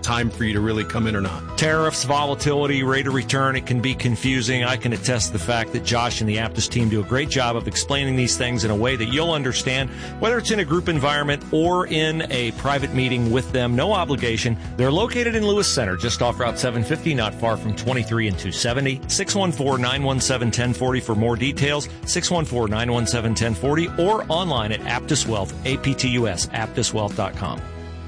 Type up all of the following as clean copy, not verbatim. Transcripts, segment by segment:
time for you to really come in or not. Tariffs, volatility, rate of return, it can be confusing. I can attest to the fact that Josh and the Aptus team do a great job of explaining these things in a way that you'll understand, whether it's in a group environment or in a private meeting with them. No obligation. They're located in Lewis Center, just off Route 750, not far from 23 and 270. 614-917-1040 for more details. 614-917-1040 or online at Aptus Wealth, APTUS, aptuswealth.com.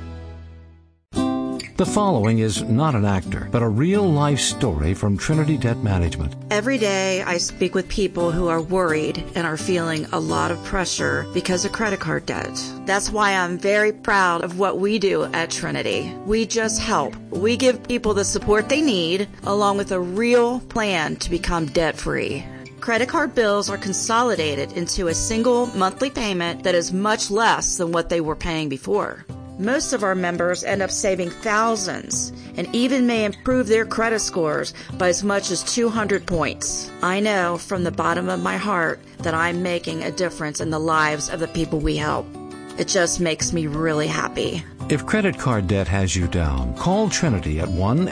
The following is not an actor, but a real-life story from Trinity Debt Management. Every day I speak with people who are worried and are feeling a lot of pressure because of credit card debt. That's why I'm very proud of what we do at Trinity. We just help. We give people the support they need, along with a real plan to become debt-free. Credit card bills are consolidated into a single monthly payment that is much less than what they were paying before. Most of our members end up saving thousands and even may improve their credit scores by as much as 200 points. I know from the bottom of my heart that I'm making a difference in the lives of the people we help. It just makes me really happy. If credit card debt has you down, call Trinity at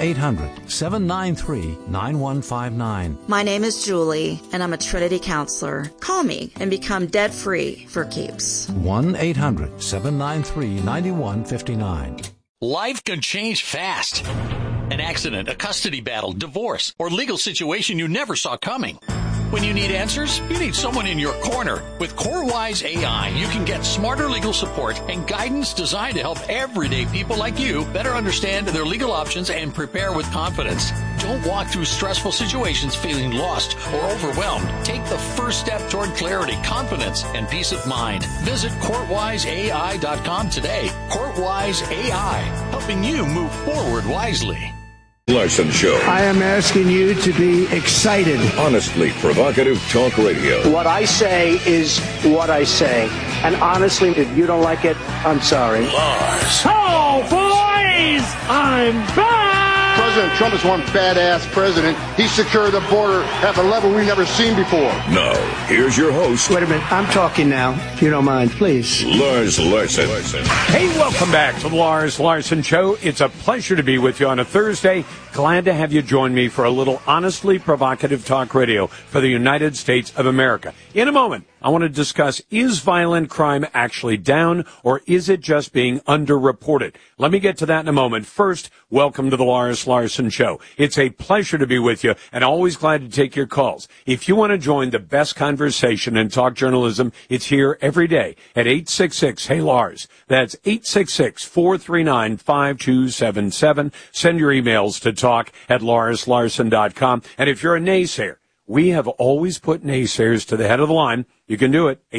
1-800-793-9159. My name is Julie, and I'm a Trinity counselor. Call me and become debt-free for keeps. 1-800-793-9159. Life can change fast. An accident, a custody battle, divorce, or legal situation you never saw coming. When you need answers, you need someone in your corner. With CoreWise AI, you can get smarter legal support and guidance designed to help everyday people like you better understand their legal options and prepare with confidence. Don't walk through stressful situations feeling lost or overwhelmed. Take the first step toward clarity, confidence, and peace of mind. Visit CourtWiseAI.com today. CourtWise AI, helping you move forward wisely. Larson Show. I am asking you to be excited. Honestly provocative talk radio. What I say is what I say. And honestly, if you don't like it, I'm sorry. Lars. Oh, boys! I'm back! President Trump is one badass president. He secured the border at a level we've never seen before. Now, here's your host. Wait a minute. I'm talking now. If you don't mind, please. Lars Larson. Hey, welcome back to the Lars Larson Show. It's a pleasure to be with you on a Thursday. Glad to have you join me for a little honestly provocative talk radio for the United States of America. In a moment, I want to discuss, is violent crime actually down, or is it just being underreported? Let me get to that in a moment. First, welcome to the Lars Larson Show. It's a pleasure to be with you, and always glad to take your calls. If you want to join the best conversation in talk journalism, it's here every day at 866-HEY-LARS. That's 866-439-5277. Send your emails to talk@LarsLarson.com. And if you're a naysayer, we have always put naysayers to the head of the line. You can do it,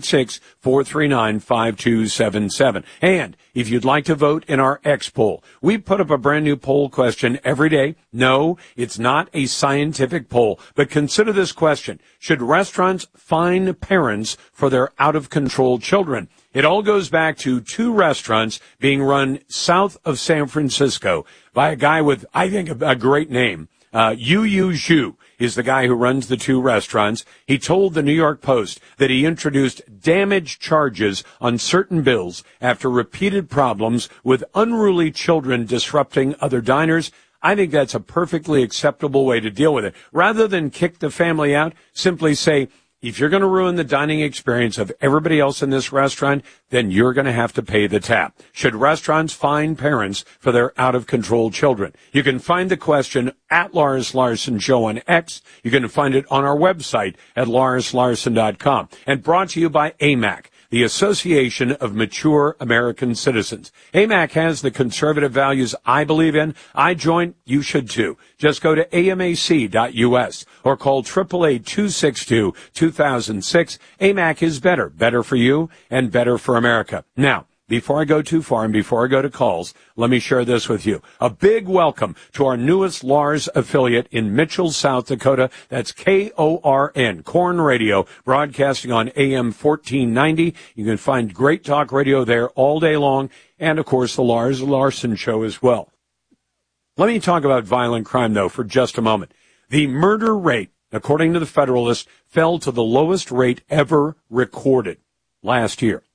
866-439-5277. And if you'd like to vote in our X poll, we put up a brand new poll question every day. No, it's not a scientific poll, but consider this question. Should restaurants fine parents for their out-of-control children? It all goes back to two restaurants being run south of San Francisco by a guy with, I think, a great name. Yu Zhu is the guy who runs the two restaurants. He told the New York Post that he introduced damage charges on certain bills after repeated problems with unruly children disrupting other diners. I think that's a perfectly acceptable way to deal with it. Rather than kick the family out, simply say, if you're going to ruin the dining experience of everybody else in this restaurant, then you're going to have to pay the tab. Should restaurants fine parents for their out-of-control children? You can find the question at Lars Larson Show on X. You can find it on our website at LarsLarson.com. And brought to you by AMAC, the Association of Mature American Citizens. AMAC has the conservative values I believe in. I join. You should too. Just go to amac.us or call 888-262-2006. AMAC is better. Better for you and better for America. Now, before I go too far and before I go to calls, let me share this with you. A big welcome to our newest Lars affiliate in Mitchell, South Dakota. That's KORN, Corn Radio, broadcasting on AM 1490. You can find great talk radio there all day long, and, of course, the Lars Larson Show as well. Let me talk about violent crime, though, for just a moment. The murder rate, according to the Federalist, fell to the lowest rate ever recorded last year.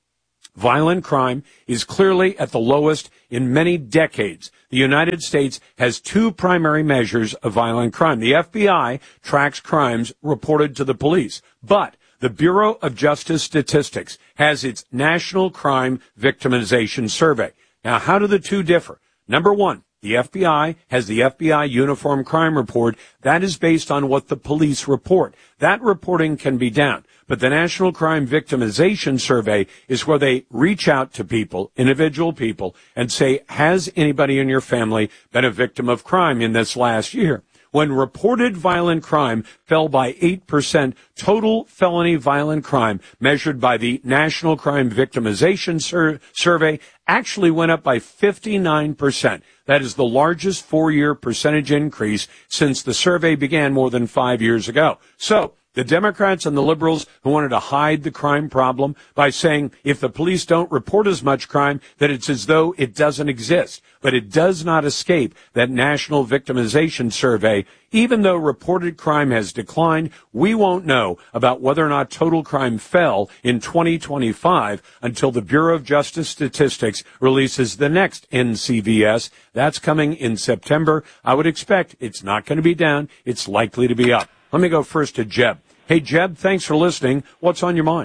Violent crime is clearly at the lowest in many decades. The United States has two primary measures of violent crime. The FBI tracks crimes reported to the police, but the Bureau of Justice Statistics has its National Crime Victimization Survey. Now, how do the two differ? Number one, the FBI has the FBI Uniform Crime Report. That is based on what the police report. That reporting can be down. But the National Crime Victimization Survey is where they reach out to people, individual people, and say, has anybody in your family been a victim of crime in this last year? When reported violent crime fell by 8%, total felony violent crime measured by the National Crime Victimization Survey actually went up by 59%. That is the largest four-year percentage increase since the survey began more than 5 years ago. So, the Democrats and the liberals who wanted to hide the crime problem by saying if the police don't report as much crime, that it's as though it doesn't exist. But it does not escape that National Victimization Survey. Even though reported crime has declined, we won't know about whether or not total crime fell in 2025 until the Bureau of Justice Statistics releases the next NCVS. That's coming in September. I would expect it's not going to be down. It's likely to be up. Let me go first to Jeb. Hey, Jeb, thanks for listening. What's on your mind?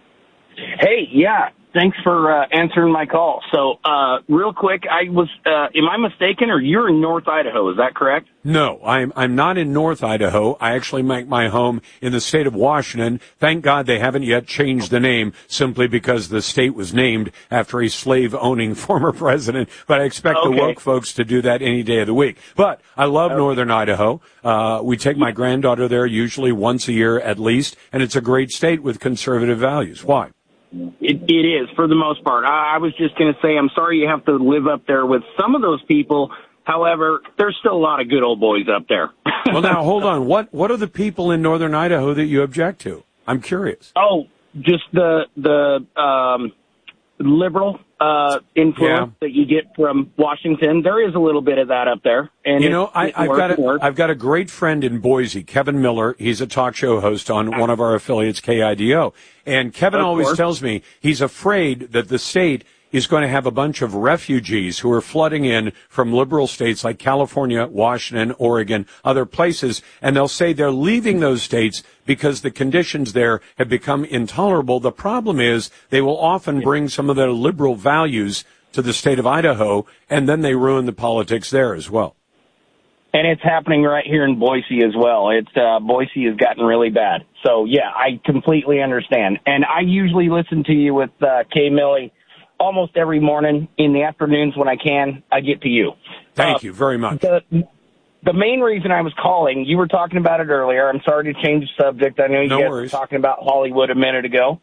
Hey, yeah, thanks for answering my call. So, real quick, am I mistaken, or you're in North Idaho, is that correct? No, I'm not in North Idaho. I actually make my home in the state of Washington. Thank God they haven't yet changed the name simply because the state was named after a slave-owning former president. But I expect the woke folks to do that any day of the week. But I love Northern Idaho. We take my granddaughter there usually once a year at least, and it's a great state with conservative values. Why? It is, for the most part. I was just going to say, I'm sorry you have to live up there with some of those people. However, there's still a lot of good old boys up there. Well, now, hold on. What are the people in Northern Idaho that you object to? I'm curious. Oh, just the liberal influence that you get from Washington. There is a little bit of that up there. And I've got a great friend in Boise, Kevin Miller. He's a talk show host on one of our affiliates, KIDO. And Kevin always tells me he's afraid that the state is going to have a bunch of refugees who are flooding in from liberal states like California, Washington, Oregon, other places, and they'll say they're leaving those states because the conditions there have become intolerable. The problem is they will often bring some of their liberal values to the state of Idaho, and then they ruin the politics there as well. And it's happening right here in Boise as well. Boise has gotten really bad. So, yeah, I completely understand. And I usually listen to you with Kay Millie almost every morning. In the afternoons when I can, I get to you. Thank you very much. The main reason I was calling, you were talking about it earlier. I'm sorry to change the subject. I know you guys were talking about Hollywood a minute ago.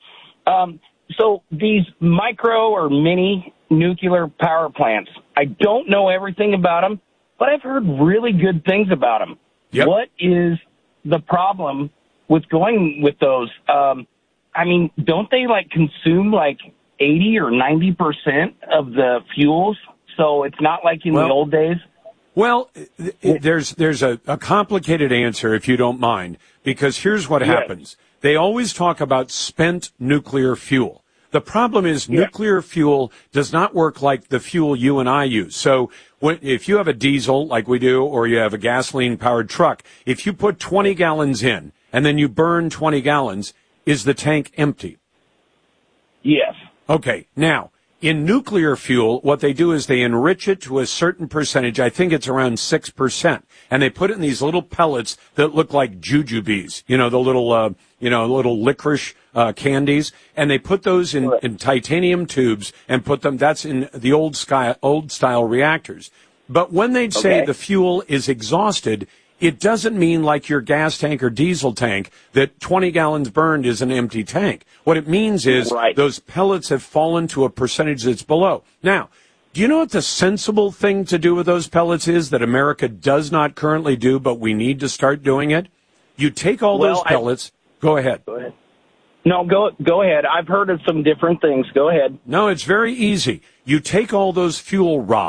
So these micro or mini nuclear power plants, I don't know everything about them, but I've heard really good things about them. Yep. What is the problem with going with those? I mean, don't they consume 80 or 90% of the fuels? So it's not like in the old days? Well, there's a complicated answer, if you don't mind, because here's what happens. They always talk about spent nuclear fuel. The problem is nuclear fuel does not work like the fuel you and I use. So if you have a diesel like we do, or you have a gasoline-powered truck, if you put 20 gallons in and then you burn 20 gallons, is the tank empty? Yes. Okay, now, in nuclear fuel, what they do is they enrich it to a certain percentage. I think it's around 6%. And they put it in these little pellets that look like jujubes, the little licorice candies. And they put those in titanium tubes and put them, that's in the old style reactors. But when they'd say the fuel is exhausted, it doesn't mean like your gas tank or diesel tank that 20 gallons burned is an empty tank. What it means is those pellets have fallen to a percentage that's below. Now, do you know what the sensible thing to do with those pellets is that America does not currently do, but we need to start doing it? You take all those pellets. Go ahead. Go ahead. No, go ahead. I've heard of some different things. Go ahead. No, it's very easy. You take all those fuel rods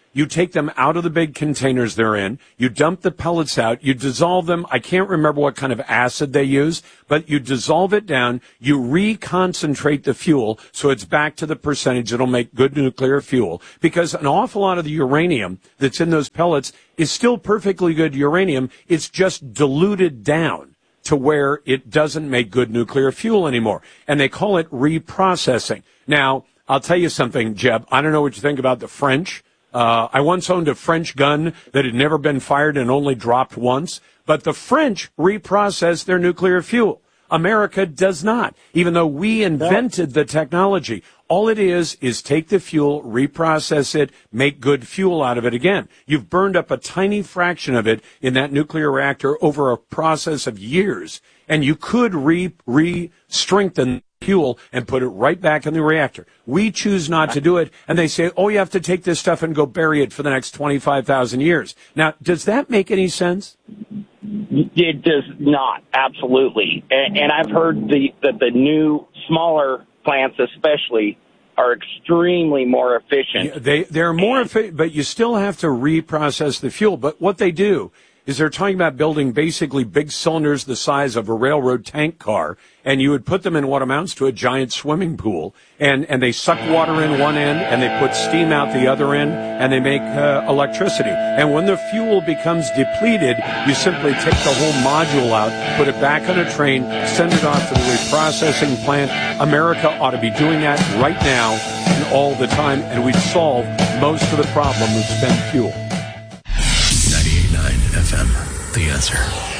You take them out of the big containers they're in. You dump the pellets out. You dissolve them. I can't remember what kind of acid they use, but you dissolve it down. You reconcentrate the fuel so it's back to the percentage that'll make good nuclear fuel, because an awful lot of the uranium that's in those pellets is still perfectly good uranium. It's just diluted down to where it doesn't make good nuclear fuel anymore. And they call it reprocessing. Now, I'll tell you something, Jeb. I don't know what you think about the French. I once owned a French gun that had never been fired and only dropped once. But the French reprocess their nuclear fuel. America does not, even though we invented the technology. All it is take the fuel, reprocess it, make good fuel out of it again. You've burned up a tiny fraction of it in that nuclear reactor over a process of years, and you could re-strengthen fuel and put it right back in the reactor. We choose not to do it, and they say, oh, you have to take this stuff and go bury it for the next 25,000 years. Now, does that make any sense? It does not, absolutely. And I've heard that the new, smaller plants especially are extremely more efficient. Yeah, they're more efficient, but you still have to reprocess the fuel. But what they do is they're talking about building basically big cylinders the size of a railroad tank car, and you would put them in what amounts to a giant swimming pool, and they suck water in one end, and they put steam out the other end, and they make electricity. And when the fuel becomes depleted, you simply take the whole module out, put it back on a train, send it off to the reprocessing plant. America ought to be doing that right now and all the time, and we'd solve most of the problem of spent fuel. 98.9 FM, The Answer.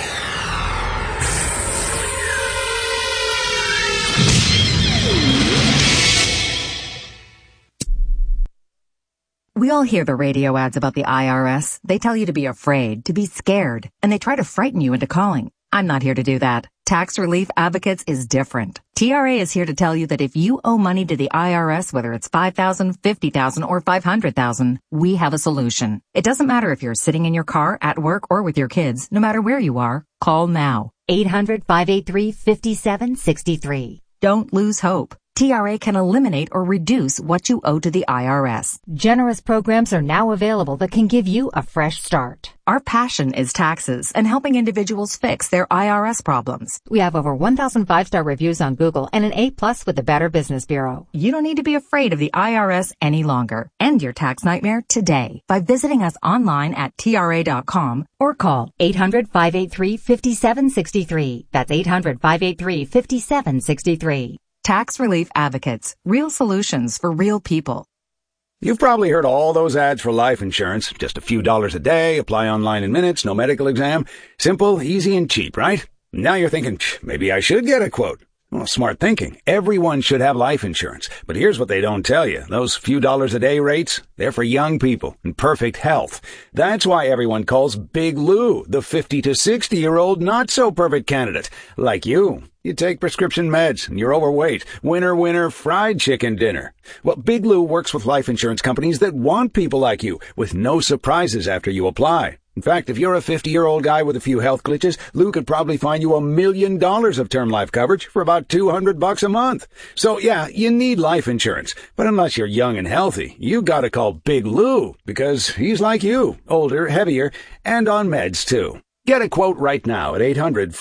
We all hear the radio ads about the IRS. They tell you to be afraid, to be scared, and they try to frighten you into calling. I'm not here to do that. Tax Relief Advocates is different. TRA is here to tell you that if you owe money to the IRS, whether it's $5,000, $50,000, or $500,000, we have a solution. It doesn't matter if you're sitting in your car, at work, or with your kids. No matter where you are, call now. 800-583-5763. Don't lose hope. TRA can eliminate or reduce what you owe to the IRS. Generous programs are now available that can give you a fresh start. Our passion is taxes and helping individuals fix their IRS problems. We have over 1,000 5-star reviews on Google and an A+ with the Better Business Bureau. You don't need to be afraid of the IRS any longer. End your tax nightmare today by visiting us online at TRA.com or call 800-583-5763. That's 800-583-5763. Tax Relief Advocates. Real solutions for real people. You've probably heard all those ads for life insurance. Just a few dollars a day, apply online in minutes, no medical exam. Simple, easy, and cheap, right? Now you're thinking, maybe I should get a quote. Well, smart thinking. Everyone should have life insurance. But here's what they don't tell you. Those few dollars a day rates, they're for young people in perfect health. That's why everyone calls Big Lou the 50 to 60-year-old not-so-perfect candidate. Like you. You take prescription meds, and you're overweight. Winner, winner, fried chicken dinner. Well, Big Lou works with life insurance companies that want people like you, with no surprises after you apply. In fact, if you're a 50-year-old guy with a few health glitches, Lou could probably find you $1 million of term life coverage for about $200 a month. So yeah, you need life insurance. But unless you're young and healthy, you gotta call Big Lou, because he's like you, older, heavier, and on meds too. Get a quote right now at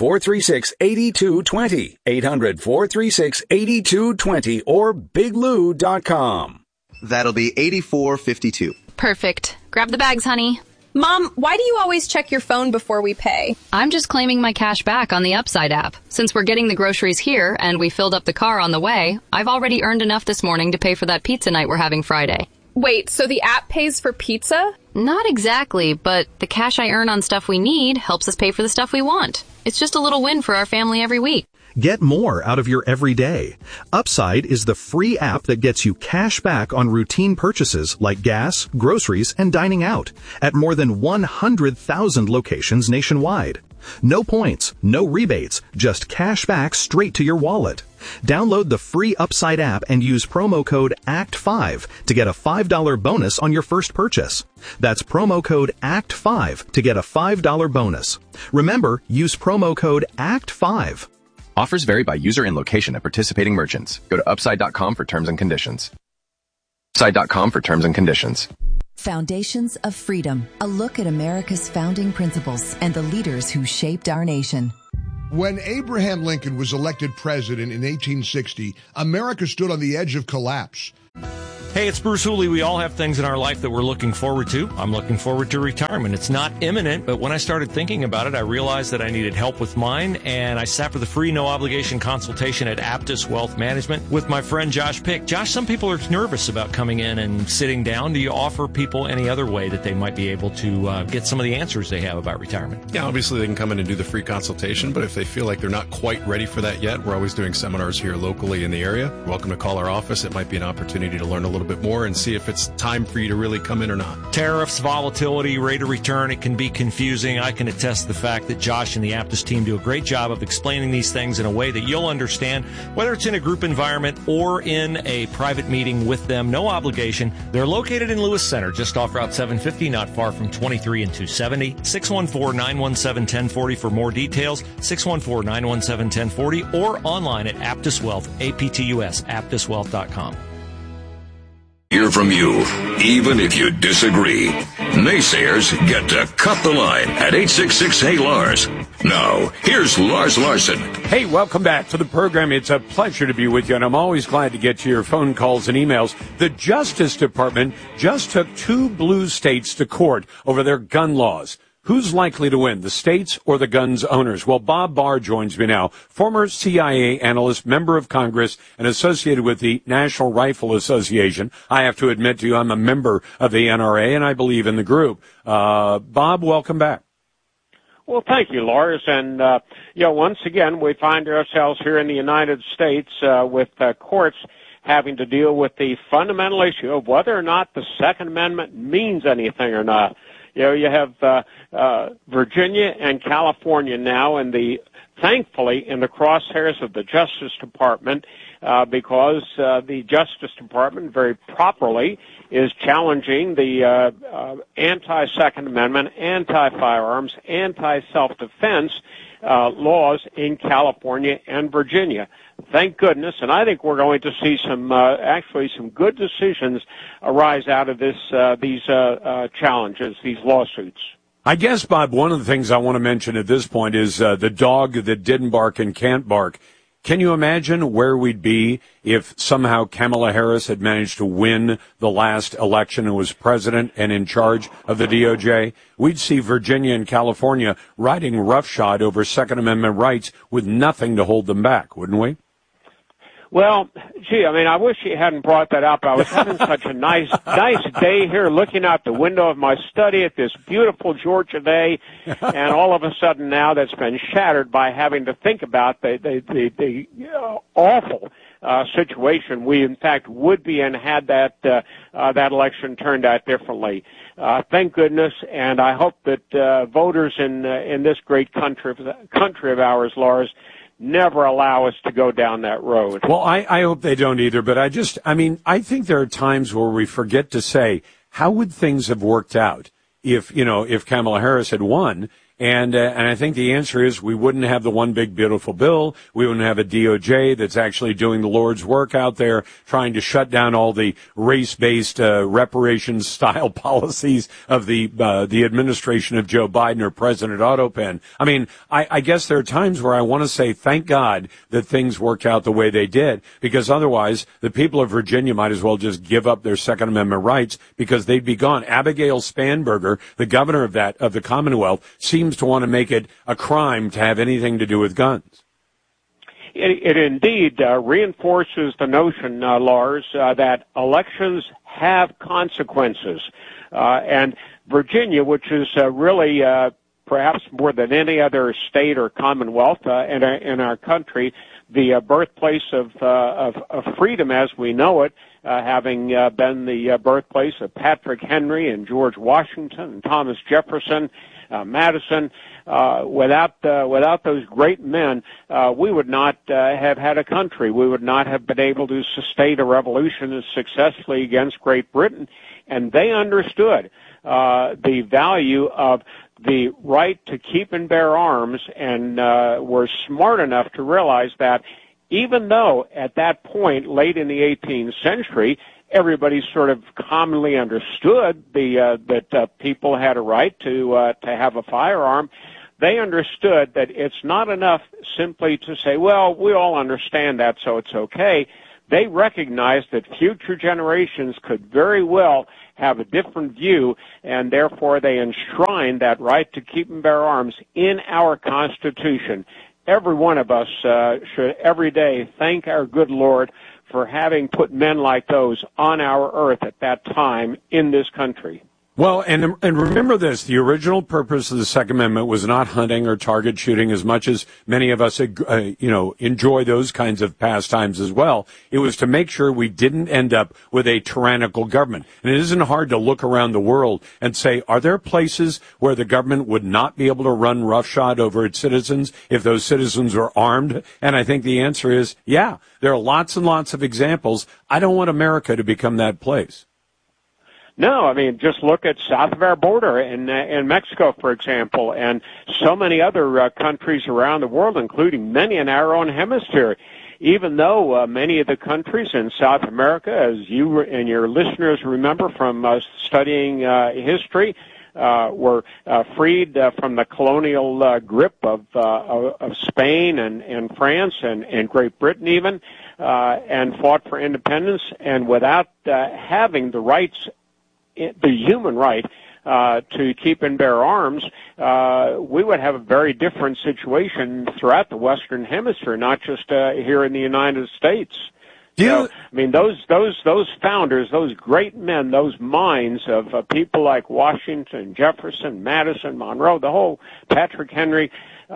800-436-8220, 800-436-8220, or biglou.com. That'll be 8452. Perfect. Grab the bags, honey. Mom, why do you always check your phone before we pay? I'm just claiming my cash back on the Upside app. Since we're getting the groceries here and we filled up the car on the way, I've already earned enough this morning to pay for that pizza night we're having Friday. Wait, so the app pays for pizza? Not exactly, but the cash I earn on stuff we need helps us pay for the stuff we want. It's just a little win for our family every week. Get more out of your everyday. Upside is the free app that gets you cash back on routine purchases like gas, groceries, and dining out at more than 100,000 locations nationwide. No points, no rebates, just cash back straight to your wallet. Download the free Upside app and use promo code ACT5 to get a $5 bonus on your first purchase. That's promo code ACT5 to get a $5 bonus. Remember, use promo code ACT5. Offers vary by user and location at participating merchants. Go to upside.com for terms and conditions. Upside.com for terms and conditions. Foundations of Freedom, a look at America's founding principles and the leaders who shaped our nation. When Abraham Lincoln was elected president in 1860, America stood on the edge of collapse. Hey, it's Bruce Hooley. We all have things in our life that we're looking forward to. I'm looking forward to retirement. It's not imminent, but when I started thinking about it, I realized that I needed help with mine, and I sat for the free, no-obligation consultation at Aptus Wealth Management with my friend Josh Pick. Josh, some people are nervous about coming in and sitting down. Do you offer people any other way that they might be able to get some of the answers they have about retirement? Yeah, obviously they can come in and do the free consultation, but if they feel like they're not quite ready for that yet, we're always doing seminars here locally in the area. You're welcome to call our office. It might be an opportunity to learn a little bit more and see if it's time for you to really come in or not. Tariffs, volatility, rate of return, it can be confusing. I can attest to the fact that Josh and the Aptus team do a great job of explaining these things in a way that you'll understand, whether it's in a group environment or in a private meeting with them. No obligation. They're located in Lewis Center, just off Route 750, not far from 23 and 270. 614-917-1040 for more details. 614-917-1040 or online at Aptus Wealth, APTUS, aptuswealth.com. Hear from you, even if you disagree. Naysayers get to cut the line at 866-HEY-LARS. Now, here's Lars Larson. Hey, welcome back to the program. It's a pleasure to be with you, and I'm always glad to get to your phone calls and emails. The Justice Department just took 2 blue states to court over their gun laws. Who's likely to win, the states or the guns owners? Well, Bob Barr joins me now, former CIA analyst, member of Congress, and associated with the National Rifle Association. I have to admit to you, I'm a member of the NRA, and I believe in the group. Bob, welcome back. Well, thank you, Lars. And, once again, we find ourselves here in the United States with courts having to deal with the fundamental issue of whether or not the Second Amendment means anything or not. You have Virginia and California now, and thankfully in the crosshairs of the Justice Department, because the Justice Department very properly is challenging the anti-Second Amendment, anti-firearms, anti-self-defense laws in California and Virginia. Thank goodness, and I think we're going to see some good decisions arise out of these challenges, these lawsuits. I guess, Bob, one of the things I want to mention at this point is the dog that didn't bark and can't bark. Can you imagine where we'd be if somehow Kamala Harris had managed to win the last election and was president and in charge of the DOJ? We'd see Virginia and California riding roughshod over Second Amendment rights with nothing to hold them back, wouldn't we? Well, I wish you hadn't brought that up. I was having such a nice day here looking out the window of my study at this beautiful Georgia day, and all of a sudden now that's been shattered by having to think about the awful situation we in fact would be in had that election turned out differently. Thank goodness, and I hope that voters in this great country of ours, Lars, never allow us to go down that road. Well, I hope they don't either, but I think there are times where we forget to say, how would things have worked out if Kamala Harris had won? And I think the answer is we wouldn't have the one big beautiful bill. We wouldn't have a DOJ that's actually doing the Lord's work out there, trying to shut down all the race-based reparations style policies of the administration of Joe Biden or President Otto Penn. I guess there are times where I want to say thank God that things worked out the way they did, because otherwise the people of Virginia might as well just give up their Second Amendment rights because they'd be gone. Abigail Spanberger, the governor of the Commonwealth, seems to want to make it a crime to have anything to do with guns. It indeed reinforces the notion, Lars, that elections have consequences. And Virginia, which is really perhaps more than any other state or commonwealth in our country, the birthplace of freedom as we know it, having been the birthplace of Patrick Henry and George Washington and Thomas Jefferson, Madison. Without those great men, we would not have had a country. We would not have been able to sustain a revolution successfully against Great Britain. And they understood the value of the right to keep and bear arms, and were smart enough to realize that even though at that point, late in the 18th century, everybody sort of commonly understood that people had a right to have a firearm. They understood that it's not enough simply to say, well, we all understand that, so it's okay. They recognized that future generations could very well have a different view, and therefore they enshrined that right to keep and bear arms in our Constitution. Every one of us should every day thank our good Lord for having put men like those on our earth at that time in this country. Well, and remember this, the original purpose of the Second Amendment was not hunting or target shooting as much as many of us, enjoy those kinds of pastimes as well. It was to make sure we didn't end up with a tyrannical government. And it isn't hard to look around the world and say, are there places where the government would not be able to run roughshod over its citizens if those citizens were armed? And I think the answer is, yeah, there are lots and lots of examples. I don't want America to become that place. No, I mean, just look at south of our border in Mexico, for example, and so many other countries around the world, including many in our own hemisphere. Even though many of the countries in South America, as you and your listeners remember from studying history, were freed from the colonial grip of Spain and France and Great Britain even, and fought for independence, and without having the rights, the human right to keep and bear arms, we would have a very different situation throughout the Western Hemisphere, not just here in the United States. So, I mean, those founders, those great men, those minds of people like Washington, Jefferson, Madison, Monroe, the whole Patrick Henry,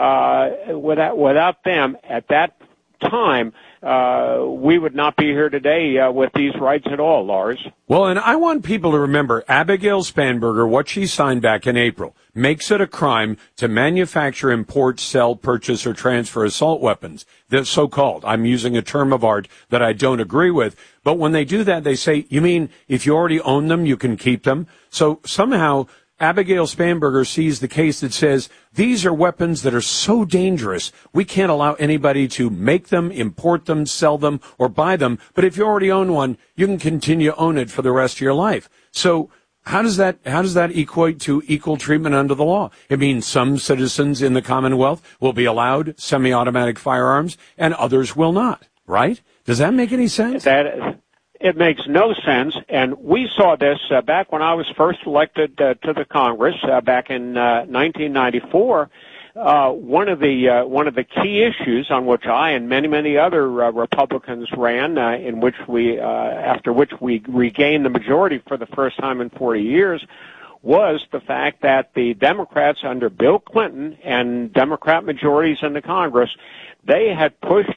without them at that time, we would not be here today with these rights at all, Lars. Well, and I want people to remember Abigail Spanberger, what she signed back in April, makes it a crime to manufacture, import, sell, purchase, or transfer assault weapons. They're so-called. I'm using a term of art that I don't agree with. But when they do that, they say, you mean if you already own them, you can keep them? So somehow Abigail Spanberger sees the case that says these are weapons that are so dangerous, we can't allow anybody to make them, import them, sell them, or buy them. But if you already own one, you can continue to own it for the rest of your life. So how does that equate to equal treatment under the law? It means some citizens in the Commonwealth will be allowed semi-automatic firearms and others will not, right? Does that make any sense? It makes no sense, and we saw this back when I was first elected to the Congress back in 1994. One of the key issues on which I and many other Republicans ran, after which we regained the majority for the first time in 40 years, was the fact that the Democrats under Bill Clinton and Democrat majorities in the Congress, they had pushed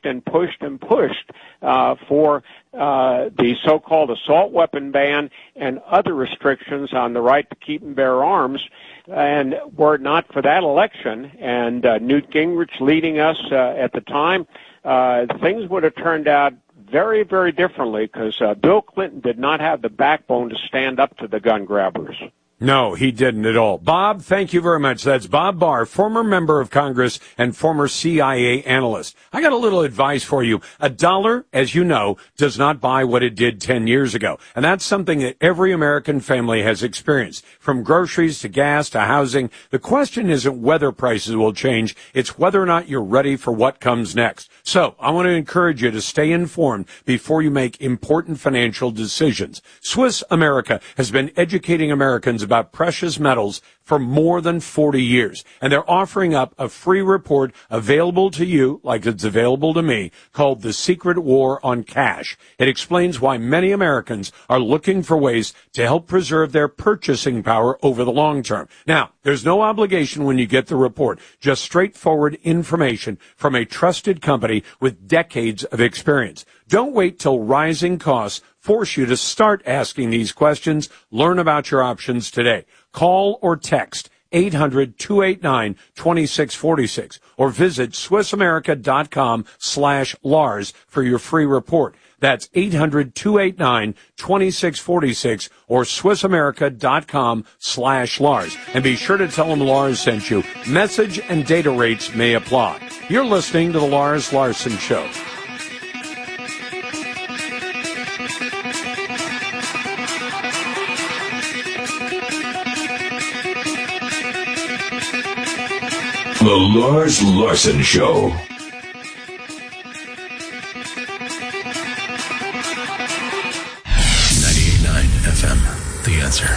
for the so-called assault weapon ban and other restrictions on the right to keep and bear arms. And were it not for that election and Newt Gingrich leading us at the time, things would have turned out very, very differently because Bill Clinton did not have the backbone to stand up to the gun grabbers. No, he didn't at all. Bob, thank you very much. That's Bob Barr, former member of Congress and former CIA analyst. I got a little advice for you. $1, as you know, does not buy what it did 10 years ago. And that's something that every American family has experienced. From groceries to gas to housing, the question isn't whether prices will change. It's whether or not you're ready for what comes next. So I want to encourage you to stay informed before you make important financial decisions. Swiss America has been educating Americans about precious metals for more than 40 years. And they're offering up a free report available to you, like it's available to me, called The Secret War on Cash. It explains why many Americans are looking for ways to help preserve their purchasing power over the long term. Now, there's no obligation when you get the report, just straightforward information from a trusted company with decades of experience. Don't wait till rising costs force you to start asking these questions. Learn about your options today. Call or text 800-289-2646 or visit SwissAmerica.com/Lars for your free report. That's 800-289-2646 or SwissAmerica.com/Lars. And be sure to tell them Lars sent you. Message and data rates may apply. You're listening to The Lars Larson Show. The Lars Larson Show. 98.9 FM, The Answer.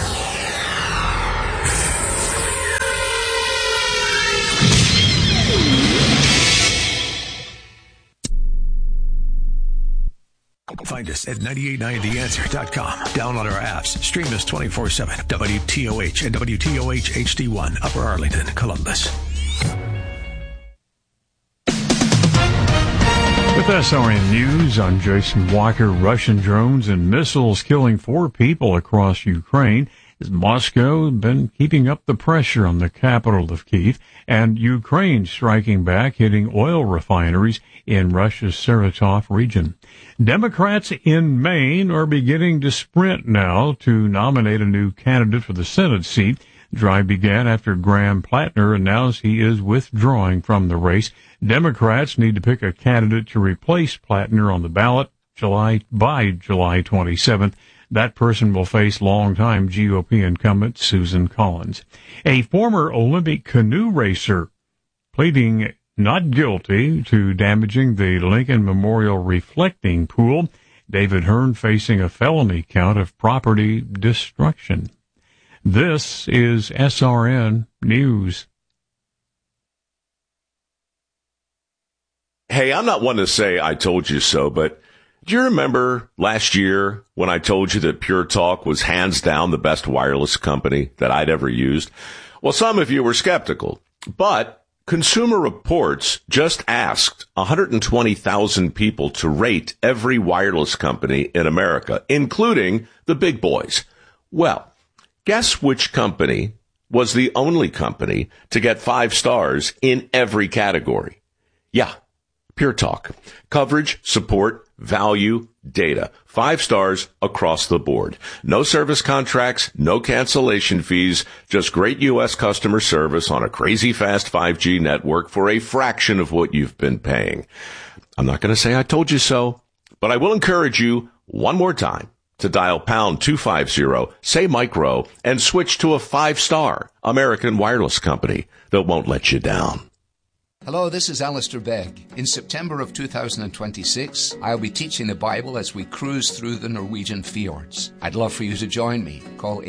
Find us at 989theanswer.com. Download our apps. Stream us 24/7. WTOH and WTOH HD1, Upper Arlington, Columbus. With SRN News, I'm Jason Walker. Russian drones and missiles killing 4 people across Ukraine as Moscow has been keeping up the pressure on the capital of Kyiv, and Ukraine striking back, hitting oil refineries in Russia's Saratov region. Democrats in Maine are beginning to sprint now to nominate a new candidate for the Senate seat. The drive began after Graham Plattner announced he is withdrawing from the race. Democrats need to pick a candidate to replace Plattner on the ballot by July 27th. That person will face longtime GOP incumbent Susan Collins. A former Olympic canoe racer pleading not guilty to damaging the Lincoln Memorial reflecting pool. David Hearn facing a felony count of property destruction. This is SRN News. Hey, I'm not one to say I told you so, but do you remember last year when I told you that Pure Talk was hands down the best wireless company that I'd ever used? Well, some of you were skeptical, but Consumer Reports just asked 120,000 people to rate every wireless company in America, including the big boys. Well, guess which company was the only company to get 5 stars in every category? Yeah, Pure Talk. Coverage, support, value, data. 5 stars across the board. No service contracts, no cancellation fees, just great U.S. customer service on a crazy fast 5G network for a fraction of what you've been paying. I'm not going to say I told you so, but I will encourage you one more time to dial pound 250, say micro, and switch to a 5-star American wireless company that won't let you down. Hello, this is Alistair Begg. In September of 2026, I'll be teaching the Bible as we cruise through the Norwegian fjords. I'd love for you to join me. Call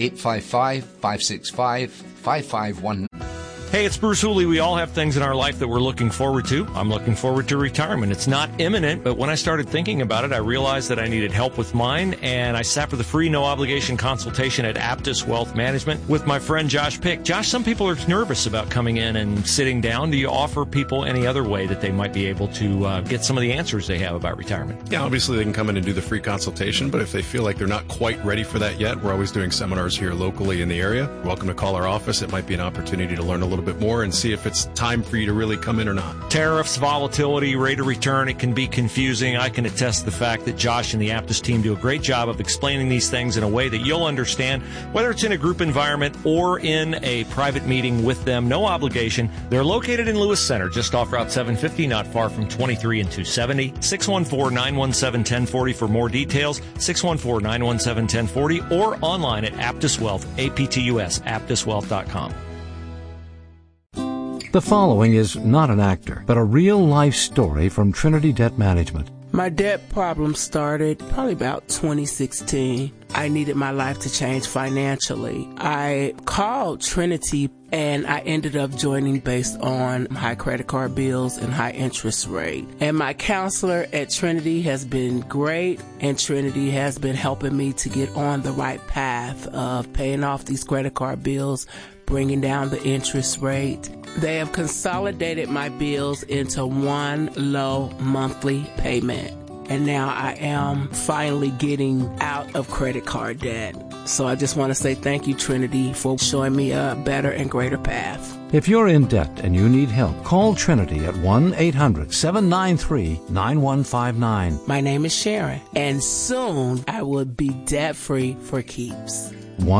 855-565-5519. Hey, it's Bruce Hooley. We all have things in our life that we're looking forward to. I'm looking forward to retirement. It's not imminent, but when I started thinking about it, I realized that I needed help with mine, and I sat for the free, no-obligation consultation at Aptus Wealth Management with my friend Josh Pick. Josh, some people are nervous about coming in and sitting down. Do you offer people any other way that they might be able to get some of the answers they have about retirement? Yeah, obviously they can come in and do the free consultation, but if they feel like they're not quite ready for that yet, we're always doing seminars here locally in the area. You're welcome to call our office. It might be an opportunity to learn a little bit more and see if it's time for you to really come in or not. Tariffs, volatility, rate of return, it can be confusing. I can attest to the fact that Josh and the Aptus team do a great job of explaining these things in a way that you'll understand, whether it's in a group environment or in a private meeting with them. No obligation. They're located in Lewis Center, just off Route 750, not far from 23 and 270. 614-917-1040 for more details. 614-917-1040 or online at Aptus Wealth, APTUS, aptuswealth.com. The following is not an actor, but a real-life story from Trinity Debt Management. My debt problem started probably about 2016. I needed my life to change financially. I called Trinity and I ended up joining based on high credit card bills and high interest rate. And my counselor at Trinity has been great, and Trinity has been helping me to get on the right path of paying off these credit card bills, bringing down the interest rate. They have consolidated my bills into one low monthly payment. And now I am finally getting out of credit card debt. So I just want to say thank you, Trinity, for showing me a better and greater path. If you're in debt and you need help, call Trinity at 1-800-793-9159. My name is Sharon, and soon I will be debt-free for keeps.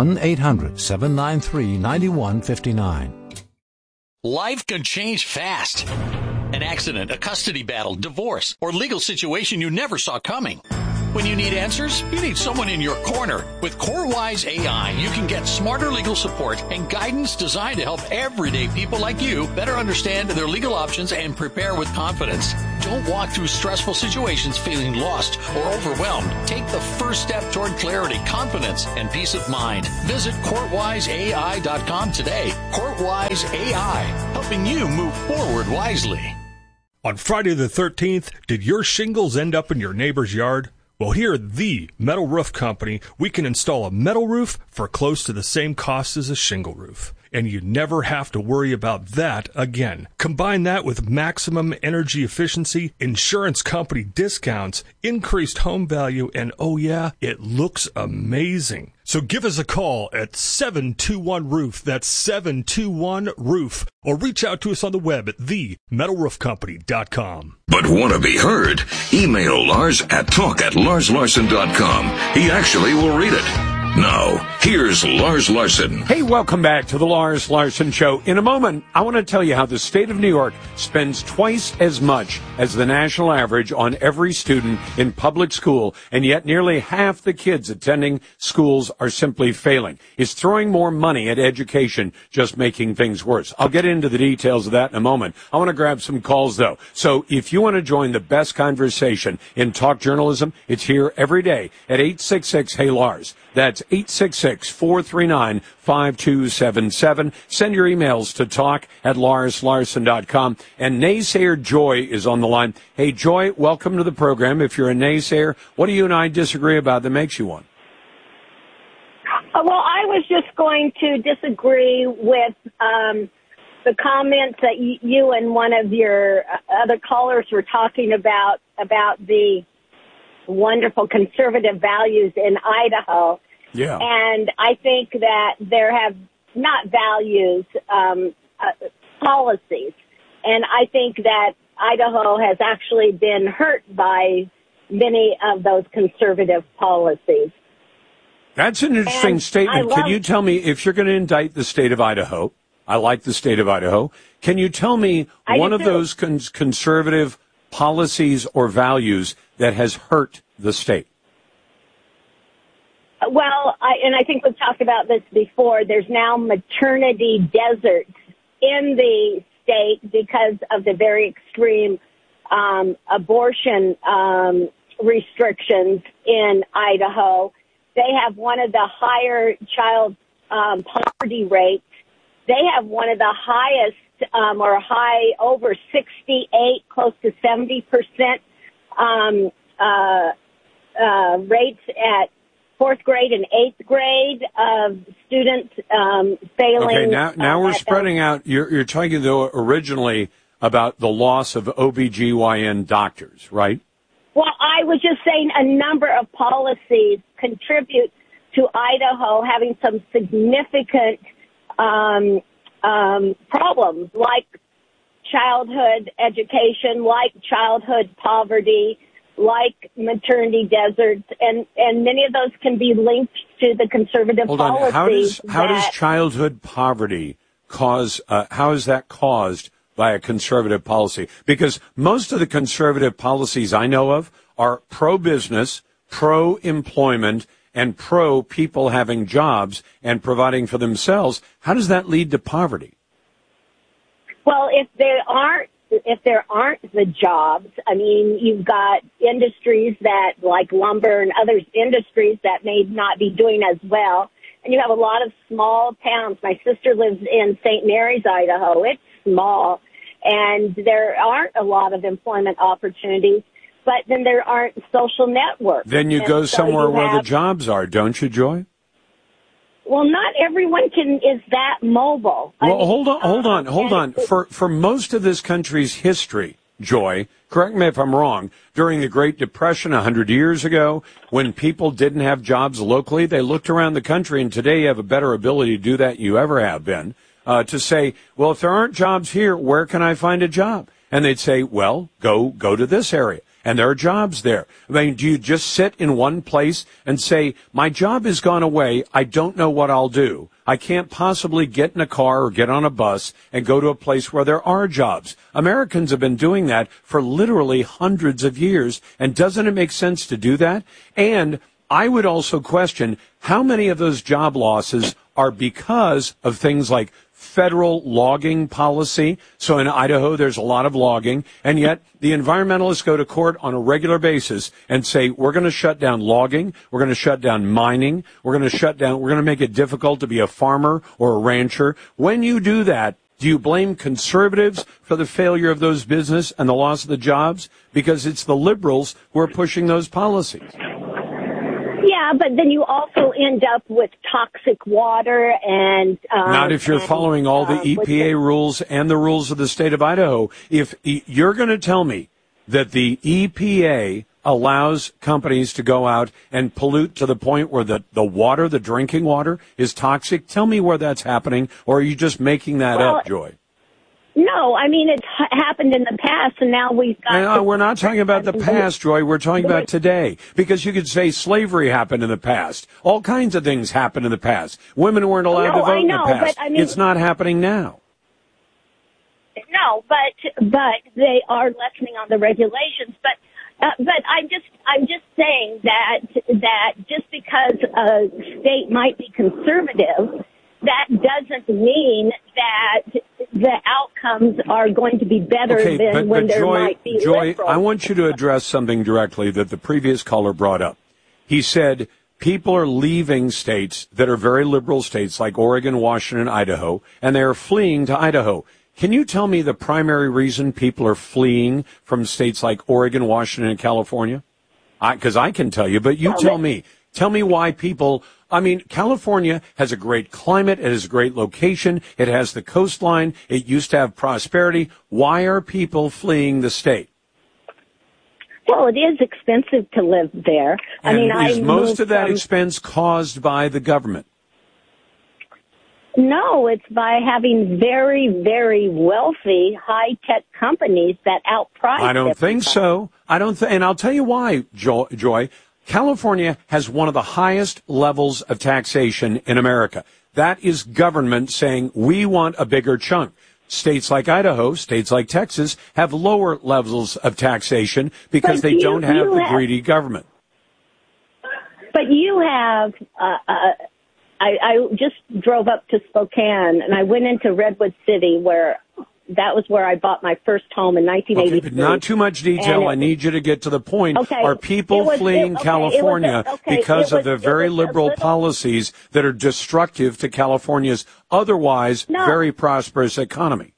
1-800-793-9159. Life can change fast. An accident, a custody battle, divorce, or legal situation you never saw coming. When you need answers, you need someone in your corner. With CoreWise AI, you can get smarter legal support and guidance designed to help everyday people like you better understand their legal options and prepare with confidence. Don't walk through stressful situations feeling lost or overwhelmed. Take the first step toward clarity, confidence, and peace of mind. Visit CourtWiseAI.com today. CourtWise AI, helping you move forward wisely. On Friday the 13th, did your shingles end up in your neighbor's yard? Well, here at the Metal Roof Company, we can install a metal roof for close to the same cost as a shingle roof. And you never have to worry about that again. Combine that with maximum energy efficiency, insurance company discounts, increased home value, and oh yeah, it looks amazing. So give us a call at 721-ROOF. That's 721-ROOF. Or reach out to us on the web at themetalroofcompany.com. But want to be heard? Email Lars at talk@larslarson.com. He actually will read it. Now, here's Lars Larson. Hey, welcome back to the Lars Larson Show. In a moment, I want to tell you how the state of New York spends twice as much as the national average on every student in public school, and yet nearly half the kids attending schools are simply failing. Is throwing more money at education just making things worse? I'll get into the details of that in a moment. I want to grab some calls, though. So if you want to join the best conversation in talk journalism, it's here every day at 866-HEY-LARS. That's 866-439-5277. Send your emails to talk@larslarson.com. And naysayer Joy is on the line. Hey, Joy, welcome to the program. If you're a naysayer, what do you and I disagree about that makes you one? Well, I was just going to disagree with the comments that you and one of your other callers were talking about the wonderful conservative values in Idaho. Yeah. And I think that there have not values, policies. And I think that Idaho has actually been hurt by many of those conservative policies. That's an interesting statement. Can you tell me, if you're going to indict the state of Idaho, I like the state of Idaho, can you tell me one of those conservative policies or values that has hurt the state? Well, I think we've talked about this before. There's now maternity deserts in the state because of the very extreme abortion restrictions in Idaho. They have one of the higher child poverty rates. They have one of the highest over 68, close to 70% rates at fourth grade and eighth grade of students failing. Okay, now we're spreading out. You're talking, though, originally about the loss of OBGYN doctors, right? Well, I was just saying a number of policies contribute to Idaho having some significant problems, like childhood education, like childhood poverty, like maternity deserts, and many of those can be linked to the conservative policies. Hold on. How does childhood poverty cause? How is that caused by a conservative policy? Because most of the conservative policies I know of are pro-business, pro-employment, and pro-people having jobs and providing for themselves. How does that lead to poverty? Well, if there aren't the jobs, I mean, you've got industries that, like lumber and other industries that may not be doing as well. And you have a lot of small towns. My sister lives in St. Mary's, Idaho. It's small. And there aren't a lot of employment opportunities. But then there aren't social networks. Then you go somewhere where the jobs are, don't you, Joy? Well, not everyone is that mobile. Well, hold on. For most of this country's history, Joy, correct me if I'm wrong, during the Great Depression 100 years ago, when people didn't have jobs locally, they looked around the country, and today you have a better ability to do that than you ever have been, to say, well, if there aren't jobs here, where can I find a job? And they'd say, well, go to this area. And there are jobs there. I mean, do you just sit in one place and say, my job has gone away, I don't know what I'll do. I can't possibly get in a car or get on a bus and go to a place where there are jobs. Americans have been doing that for literally hundreds of years. And doesn't it make sense to do that? And I would also question how many of those job losses are because of things like federal logging policy. So in Idaho, there's a lot of logging, and yet the environmentalists go to court on a regular basis and say, we're going to shut down logging, we're going to shut down mining, we're going to make it difficult to be a farmer or a rancher. When you do that, do you blame conservatives for the failure of those business and the loss of the jobs? Because it's the liberals who are pushing those policies. Yeah, but then you also end up with toxic water and... Not if you're following all the EPA rules and the rules of the state of Idaho. If you're going to tell me that the EPA allows companies to go out and pollute to the point where the water, the drinking water, is toxic, tell me where that's happening, or are you just making that up, Joy? No, I mean, it's happened in the past, and now we've got... No, we're not talking about the past, Joy. We're talking about today. Because you could say slavery happened in the past. All kinds of things happened in the past. Women weren't allowed to vote in the past. But, I mean, it's not happening now. No, but they are lessening on the regulations. But I'm just saying that just because a state might be conservative, that doesn't mean that the outcomes are going to be better than when there might be liberal. I want you to address something directly that the previous caller brought up. He said people are leaving states that are very liberal states like Oregon, Washington, Idaho, and they are fleeing to Idaho. Can you tell me the primary reason people are fleeing from states like Oregon, Washington, and California? Because I can tell you, but you tell me. Tell me why people... I mean, California has a great climate. It has a great location. It has the coastline. It used to have prosperity. Why are people fleeing the state? Well, it is expensive to live there. Is most of that expense caused by the government? No, it's by having very, very wealthy, high-tech companies that outprice. I don't think so. And I'll tell you why, Joy. California has one of the highest levels of taxation in America. That is government saying we want a bigger chunk. States like Idaho, states like Texas have lower levels of taxation because they don't have the greedy government. But you have, I just drove up to Spokane and I went into Redwood City where that was where I bought my first home in 1983. Okay, but not too much detail. I need you to get to the point. Okay, are people fleeing California because of the very liberal policies that are destructive to California's otherwise very prosperous economy?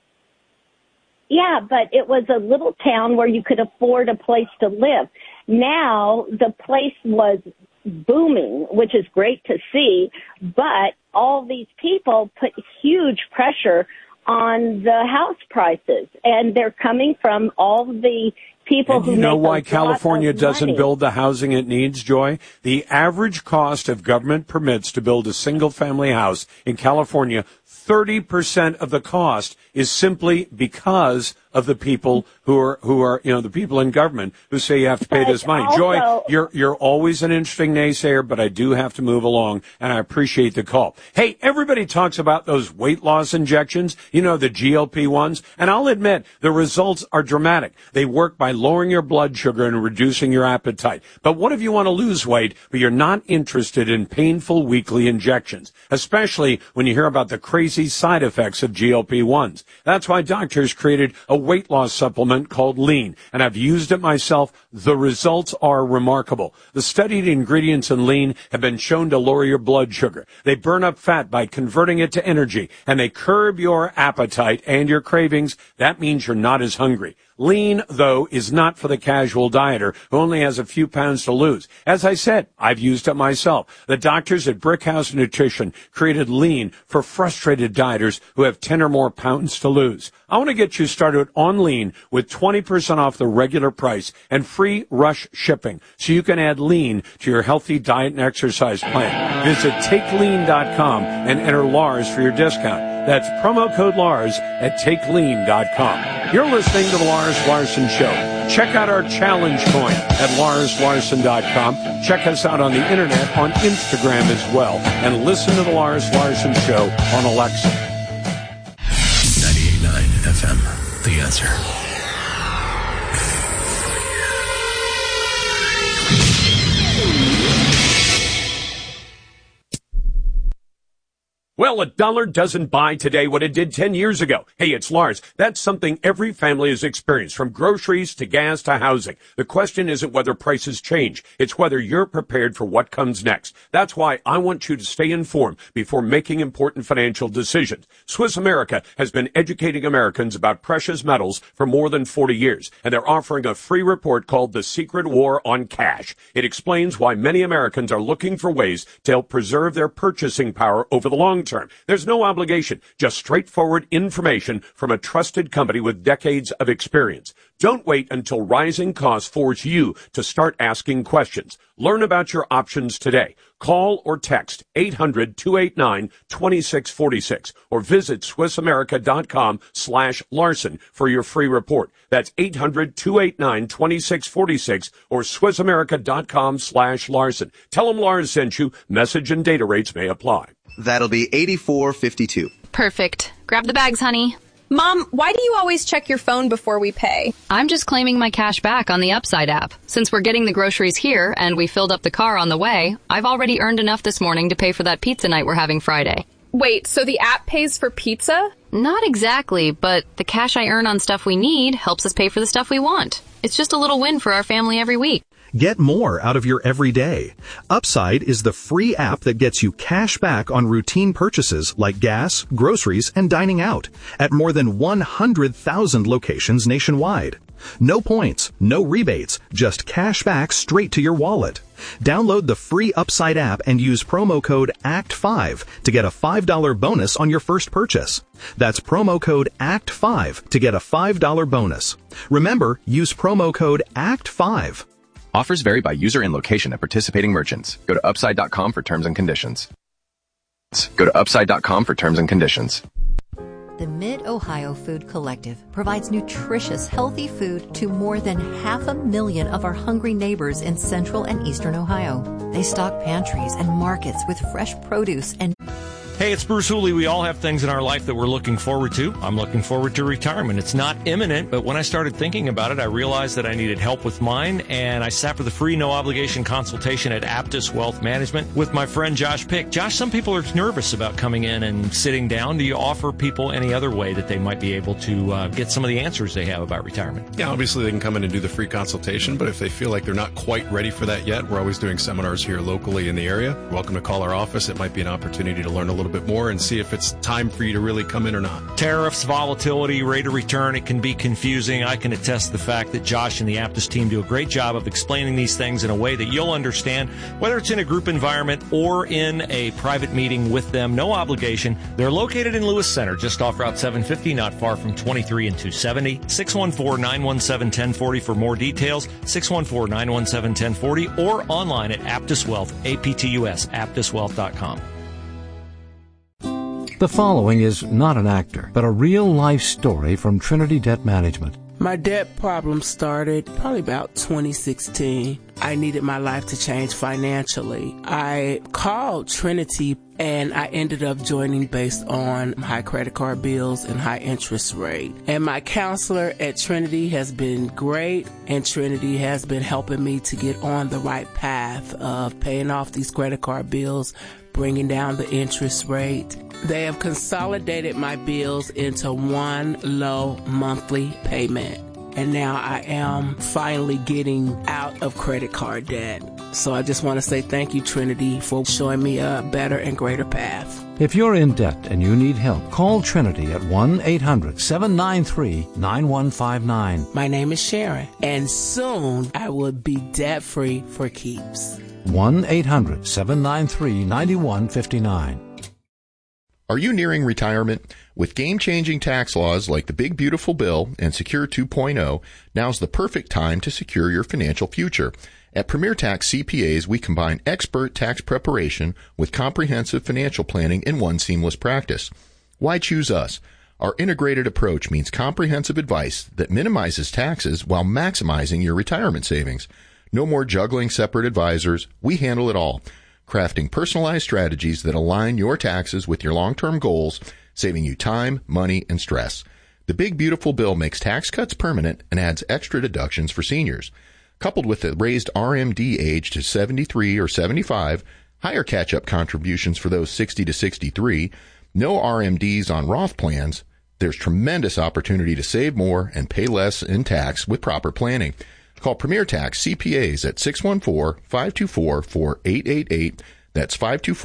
Yeah, but it was a little town where you could afford a place to live. Now the place was booming, which is great to see, but all these people put huge pressure on the house prices, and they're coming from all the people who... You know why California doesn't build the housing it needs, Joy? The average cost of government permits to build a single-family house in California, 30% of the cost is simply because of the people who are the people in government who say you have to pay this money. Joy, you're always an interesting naysayer, but I do have to move along, and I appreciate the call. Hey, everybody talks about those weight loss injections, the GLP-1s, and I'll admit the results are dramatic. They work by lowering your blood sugar and reducing your appetite. But what if you want to lose weight, but you're not interested in painful weekly injections, especially when you hear about the crazy side effects of GLP-1s? That's why doctors created a weight loss supplement called Lean, and I've used it myself. The results are remarkable. The studied ingredients in Lean have been shown to lower your blood sugar. They burn up fat by converting it to energy, and they curb your appetite and your cravings. That means you're not as hungry. Lean, though, is not for the casual dieter who only has a few pounds to lose. As I said, I've used it myself. The doctors at Brickhouse Nutrition created Lean for frustrated dieters who have 10 or more pounds to lose. I want to get you started on Lean with 20% off the regular price and free rush shipping so you can add Lean to your healthy diet and exercise plan. Visit TakeLean.com and enter Lars for your discount. That's promo code Lars at TakeLean.com. You're listening to The Lars Larson Show. Check out our challenge coin at LarsLarson.com. Check us out on the internet on Instagram as well. And listen to the Lars Larson Show on Alexa. 98.9 FM. The Answer. Well, $1 doesn't buy today what it did 10 years ago. Hey, it's Lars. That's something every family has experienced, from groceries to gas to housing. The question isn't whether prices change. It's whether you're prepared for what comes next. That's why I want you to stay informed before making important financial decisions. Swiss America has been educating Americans about precious metals for more than 40 years, and they're offering a free report called The Secret War on Cash. It explains why many Americans are looking for ways to help preserve their purchasing power over the long term. There's no obligation, just straightforward information from a trusted company with decades of experience. Don't wait until rising costs force you to start asking questions. Learn about your options today. Call or text 800-289-2646 or visit SwissAmerica.com/Larson for your free report. That's 800-289-2646 or SwissAmerica.com/Larson. Tell them Lars sent you. Message and data rates may apply. That'll be $84.52. Perfect. Grab the bags, honey. Mom, why do you always check your phone before we pay? I'm just claiming my cash back on the Upside app. Since we're getting the groceries here and we filled up the car on the way, I've already earned enough this morning to pay for that pizza night we're having Friday. Wait, so the app pays for pizza? Not exactly, but the cash I earn on stuff we need helps us pay for the stuff we want. It's just a little win for our family every week. Get more out of your everyday. Upside is the free app that gets you cash back on routine purchases like gas, groceries, and dining out at more than 100,000 locations nationwide. No points, no rebates, just cash back straight to your wallet. Download the free Upside app and use promo code ACT5 to get a $5 bonus on your first purchase. That's promo code ACT5 to get a $5 bonus. Remember, use promo code ACT5. Offers vary by user and location at participating merchants. Go to Upside.com for terms and conditions. Go to Upside.com for terms and conditions. The Mid-Ohio Food Collective provides nutritious, healthy food to more than 500,000 of our hungry neighbors in central and eastern Ohio. They stock pantries and markets with fresh produce and... Hey, it's Bruce Hooley. We all have things in our life that we're looking forward to. I'm looking forward to retirement. It's not imminent, but when I started thinking about it, I realized that I needed help with mine, and I sat for the free, no-obligation consultation at Aptus Wealth Management with my friend Josh Pick. Josh, some people are nervous about coming in and sitting down. Do you offer people any other way that they might be able to get some of the answers they have about retirement? Yeah, obviously they can come in and do the free consultation, but if they feel like they're not quite ready for that yet, we're always doing seminars here locally in the area. You're welcome to call our office. It might be an opportunity to learn a little bit more and see if it's time for you to really come in or not. Tariffs, volatility, rate of return, it can be confusing. I can attest to the fact that Josh and the Aptus team do a great job of explaining these things in a way that you'll understand, whether it's in a group environment or in a private meeting with them. No obligation. They're located in Lewis Center, just off Route 750, not far from 23 and 270. 614-917-1040 for more details. 614-917-1040 or online at Aptus Wealth, APTUS, aptuswealth.com. The following is not an actor, but a real-life story from Trinity Debt Management. My debt problem started probably about 2016. I needed my life to change financially. I called Trinity and I ended up joining based on high credit card bills and high interest rate. And my counselor at Trinity has been great, and Trinity has been helping me to get on the right path of paying off these credit card bills, bringing down the interest rate. They have consolidated my bills into one low monthly payment. And now I am finally getting out of credit card debt. So I just want to say thank you, Trinity, for showing me a better and greater path. If you're in debt and you need help, call Trinity at 1-800-793-9159. My name is Sharon, and soon I will be debt-free for keeps. 1-800-793-9159. Are you nearing retirement? With game-changing tax laws like the Big Beautiful Bill and Secure 2.0, now's the perfect time to secure your financial future. At Premier Tax CPAs, we combine expert tax preparation with comprehensive financial planning in one seamless practice. Why choose us? Our integrated approach means comprehensive advice that minimizes taxes while maximizing your retirement savings. No more juggling separate advisors. We handle it all, crafting personalized strategies that align your taxes with your long-term goals, saving you time, money, and stress. The Big Beautiful Bill makes tax cuts permanent and adds extra deductions for seniors. Coupled with the raised RMD age to 73 or 75, higher catch-up contributions for those 60 to 63, no RMDs on Roth plans, there's tremendous opportunity to save more and pay less in tax with proper planning. Call Premier Tax CPAs at 614-524-4888. That's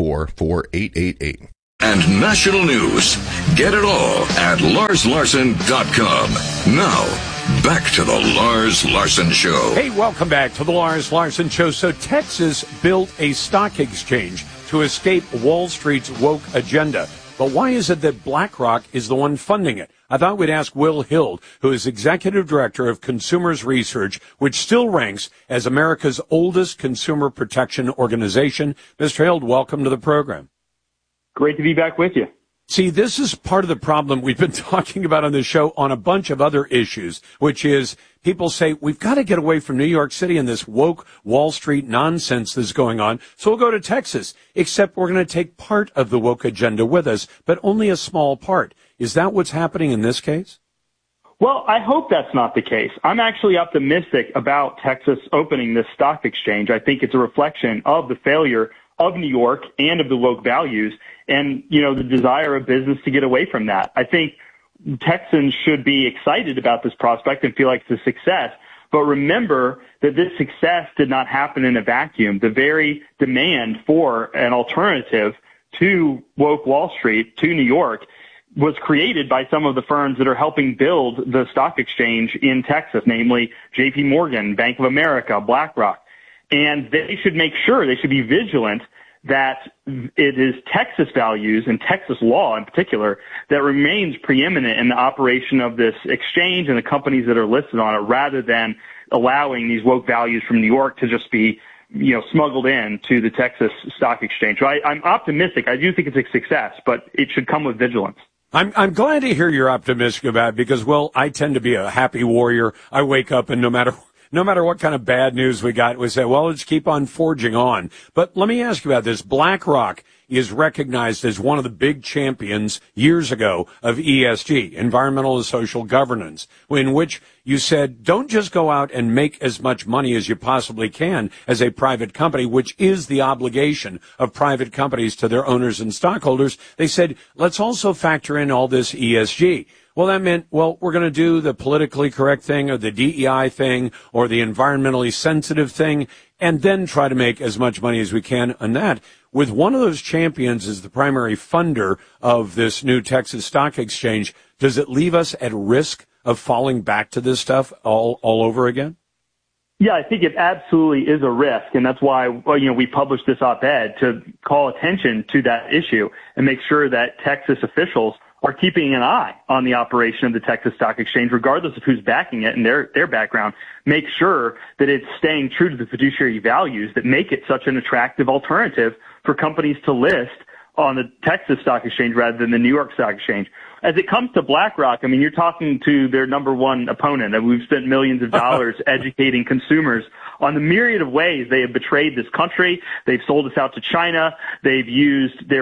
524-4888. And national news. Get it all at LarsLarson.com. Now, back to the Lars Larson Show. Hey, welcome back to the Lars Larson Show. So Texas built a stock exchange to escape Wall Street's woke agenda. But why is it that BlackRock is the one funding it? I thought we'd ask Will Hild, who is Executive Director of Consumers Research, which still ranks as America's oldest consumer protection organization. Mr. Hild, welcome to the program. Great to be back with you. See, this is part of the problem we've been talking about on the show on a bunch of other issues, which is people say, we've got to get away from New York City and this woke Wall Street nonsense that's going on, so we'll go to Texas, except we're going to take part of the woke agenda with us, but only a small part. Is that what's happening in this case? Well, I hope that's not the case. I'm actually optimistic about Texas opening this stock exchange. I think it's a reflection of the failure of New York and of the woke values and, you know, the desire of business to get away from that. I think Texans should be excited about this prospect and feel like it's a success. But remember that this success did not happen in a vacuum. The very demand for an alternative to woke Wall Street, to New York, was created by some of the firms that are helping build the stock exchange in Texas, namely JP Morgan, Bank of America, BlackRock. And they should make sure, they should be vigilant that it is Texas values and Texas law in particular that remains preeminent in the operation of this exchange and the companies that are listed on it, rather than allowing these woke values from New York to just be, you know, smuggled in to the Texas stock exchange. So I'm optimistic. I do think it's a success, but it should come with vigilance. I'm glad to hear you're optimistic about it because, well, I tend to be a happy warrior. I wake up and no matter what kind of bad news we got, we say, well, let's keep on forging on. But let me ask you about this. BlackRock is recognized as one of the big champions years ago of ESG, environmental and social governance, in which you said, don't just go out and make as much money as you possibly can as a private company, which is the obligation of private companies to their owners and stockholders. They said, let's also factor in all this ESG. Well, that meant, well, we're going to do the politically correct thing or the DEI thing or the environmentally sensitive thing and then try to make as much money as we can on that. With one of those champions as the primary funder of this new Texas Stock Exchange, does it leave us at risk of falling back to this stuff all over again? Yeah, I think it absolutely is a risk, and that's why, we published this op-ed to call attention to that issue and make sure that Texas officials are keeping an eye on the operation of the Texas Stock Exchange, regardless of who's backing it and their background. Make sure that it's staying true to the fiduciary values that make it such an attractive alternative for companies to list on the Texas Stock Exchange rather than the New York Stock Exchange. As it comes to BlackRock, I mean, you're talking to their number one opponent, and we've spent millions of dollars educating consumers on the myriad of ways they have betrayed this country. They've sold us out to China. They've abused their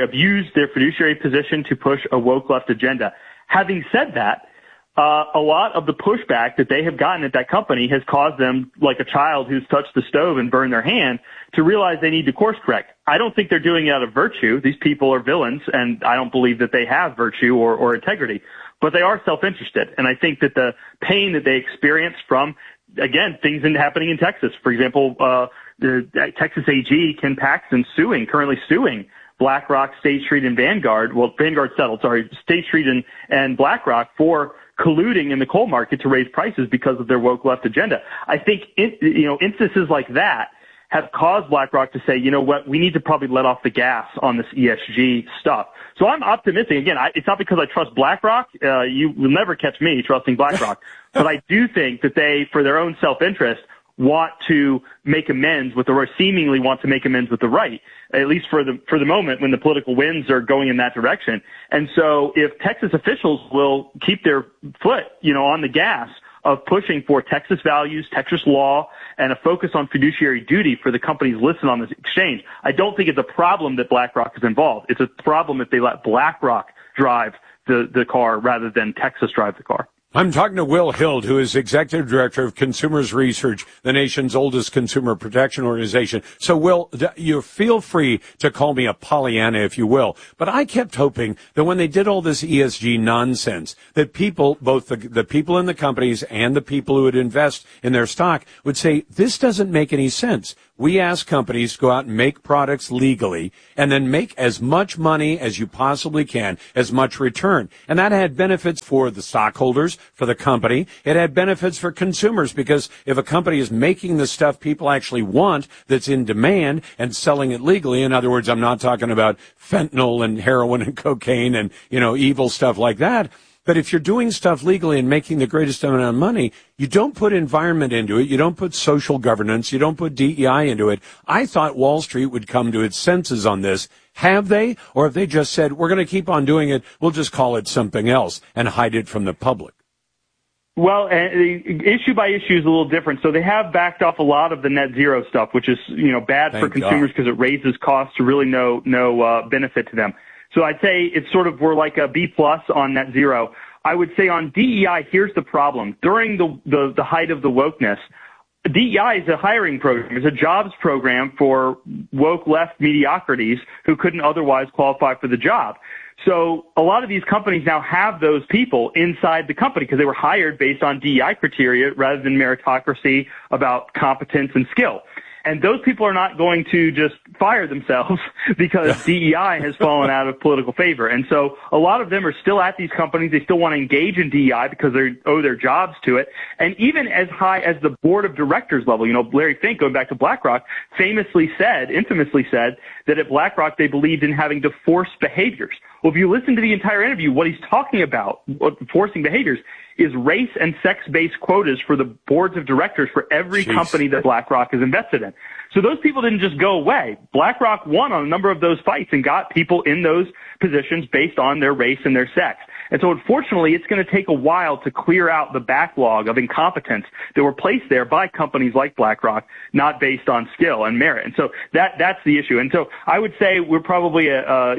fiduciary position to push a woke left agenda. Having said that, a lot of the pushback that they have gotten at that company has caused them, like a child who's touched the stove and burned their hand, to realize they need to course correct. I don't think they're doing it out of virtue. These people are villains, and I don't believe that they have virtue or integrity. But they are self-interested, and I think that the pain that they experience from, again, things happening in Texas. For example, the Texas AG, Ken Paxton, currently suing BlackRock, State Street, and Vanguard. Well, Vanguard settled, State Street and BlackRock for colluding in the coal market to raise prices because of their woke left agenda. I think instances like that have caused BlackRock to say, you know what, we need to probably let off the gas on this ESG stuff. So I'm optimistic. Again, it's not because I trust BlackRock. You will never catch me trusting BlackRock. But I do think that they, for their own self-interest, want to make amends with the right, seemingly want to make amends with the right, at least for the moment when the political winds are going in that direction. And so if Texas officials will keep their foot, on the gas of pushing for Texas values, Texas law, and a focus on fiduciary duty for the companies listed on this exchange, I don't think it's a problem that BlackRock is involved. It's a problem if they let BlackRock drive the car rather than Texas drive the car. I'm talking to Will Hild, who is Executive Director of Consumers Research, the nation's oldest consumer protection organization. So, Will, you feel free to call me a Pollyanna, if you will. But I kept hoping that when they did all this ESG nonsense, that people, both the people in the companies and the people who would invest in their stock, would say, this doesn't make any sense. We ask companies to go out and make products legally and then make as much money as you possibly can, as much return. And that had benefits for the stockholders, for the company. It had benefits for consumers, because if a company is making the stuff people actually want that's in demand and selling it legally, in other words, I'm not talking about fentanyl and heroin and cocaine and, evil stuff like that. But if you're doing stuff legally and making the greatest amount of money, you don't put environment into it. You don't put social governance. You don't put DEI into it. I thought Wall Street would come to its senses on this. Have they? Or have they just said, we're going to keep on doing it, we'll just call it something else and hide it from the public? Well, issue by issue is a little different. So they have backed off a lot of the net zero stuff, which is, bad for consumers because it raises costs to really no benefit to them. So I'd say it's we're like a B+ on net zero. I would say on DEI, here's the problem. During the height of the wokeness, DEI is a hiring program. It's a jobs program for woke left mediocrities who couldn't otherwise qualify for the job. So a lot of these companies now have those people inside the company because they were hired based on DEI criteria rather than meritocracy about competence and skill. And those people are not going to just fire themselves because DEI has fallen out of political favor. And so a lot of them are still at these companies. They still want to engage in DEI because they owe their jobs to it. And even as high as the board of directors level, Larry Fink, going back to BlackRock, infamously said that at BlackRock they believed in having to force behaviors. Well, if you listen to the entire interview, what he's talking about, forcing behaviors, is race and sex-based quotas for the boards of directors for every company that BlackRock is invested in. So those people didn't just go away. BlackRock won on a number of those fights and got people in those positions based on their race and their sex. And so unfortunately, it's going to take a while to clear out the backlog of incompetence that were placed there by companies like BlackRock, not based on skill and merit. And so that's the issue. And so I would say we're probably a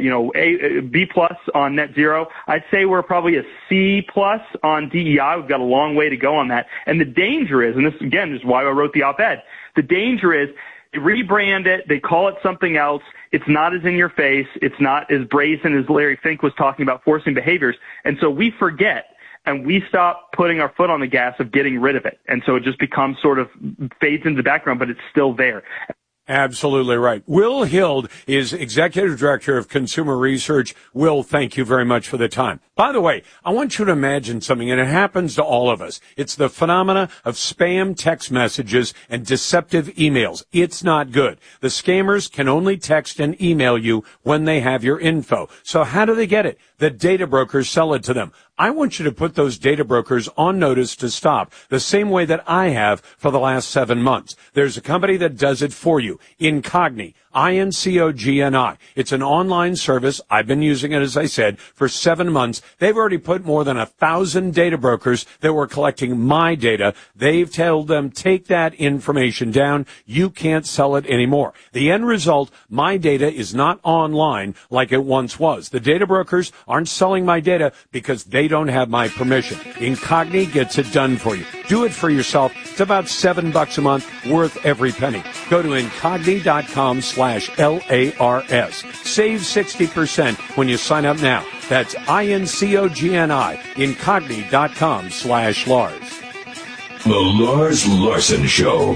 B+ on net zero. I'd say we're probably a C+ on DEI. We've got a long way to go on that. And the danger is, and this again is why I wrote the op-ed, the danger is they rebrand it, they call it something else. It's not as in your face. It's not as brazen as Larry Fink was talking about forcing behaviors. And so we forget and we stop putting our foot on the gas of getting rid of it. And so it just becomes fades into the background, but it's still there. Absolutely right. Will Hild is Executive Director of Consumer Research. Will, thank you very much for the time. By the way, I want you to imagine something, and it happens to all of us. It's the phenomena of spam text messages and deceptive emails. It's not good. The scammers can only text and email you when they have your info. So how do they get it? The data brokers sell it to them. I want you to put those data brokers on notice to stop, the same way that I have for the last 7 months. There's a company that does it for you, Incogni. INCOGNI. It's an online service. I've been using it, as I said, for 7 months. They've already put more than 1,000 data brokers that were collecting my data. They've told them, take that information down. You can't sell it anymore. The end result, my data is not online like it once was. The data brokers aren't selling my data because they don't have my permission. Incogni gets it done for you. Do it for yourself. It's about $7 a month, worth every penny. Go to incogni.com/LARS. Save 60% when you sign up now. That's INCOGNI, incogni.com/Lars. The Lars Larson Show.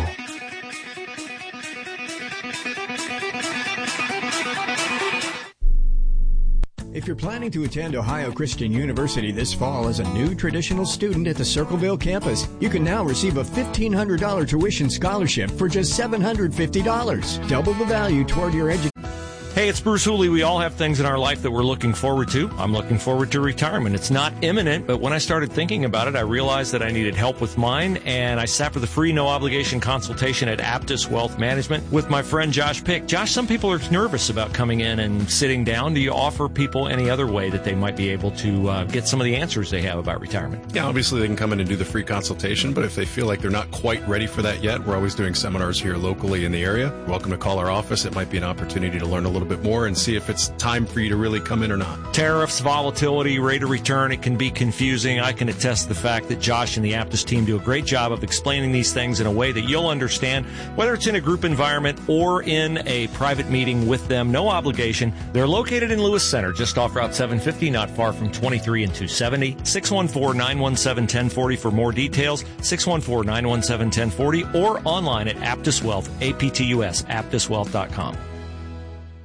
If you're planning to attend Ohio Christian University this fall as a new traditional student at the Circleville campus, you can now receive a $1,500 tuition scholarship for just $750. Double the value toward your education. Hey, it's Bruce Hooley. We all have things in our life that we're looking forward to. I'm looking forward to retirement. It's not imminent, but when I started thinking about it, I realized that I needed help with mine, and I sat for the free, no-obligation consultation at Aptus Wealth Management with my friend Josh Pick. Josh, some people are nervous about coming in and sitting down. Do you offer people any other way that they might be able to get some of the answers they have about retirement? Yeah, obviously they can come in and do the free consultation, but if they feel like they're not quite ready for that yet, we're always doing seminars here locally in the area. You're welcome to call our office. It might be an opportunity to learn a little bit more and see if it's time for you to really come in or not. Tariffs, volatility, rate of return, it can be confusing. I can attest to the fact that Josh and the Aptus team do a great job of explaining these things in a way that you'll understand, whether it's in a group environment or in a private meeting with them. No obligation. They're located in Lewis Center, just off Route 750, not far from 23 and 270. 614-917-1040 for more details. 614-917-1040 or online at Aptus Wealth, APTUS, aptuswealth.com.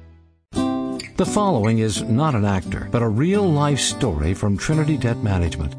The following is not an actor, but a real-life story from Trinity Debt Management.